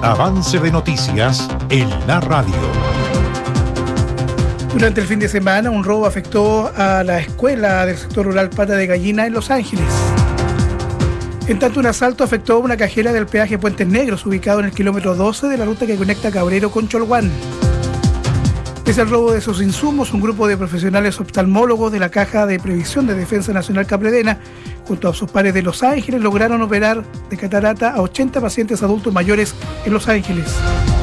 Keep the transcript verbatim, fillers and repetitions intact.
Avance de noticias en la radio. Durante el fin de semana, un robo afectó a la escuela del sector rural Pata de Gallina en Los Ángeles. En tanto, un asalto afectó a una cajera del peaje Puentes Negros, ubicado en el kilómetro doce de la ruta que conecta Cabrero con Cholguán. Pese al robo de sus insumos, un grupo de profesionales oftalmólogos de la Caja de Previsión de Defensa Nacional Capredena, junto a sus pares de Los Ángeles, lograron operar de catarata a ochenta pacientes adultos mayores en Los Ángeles.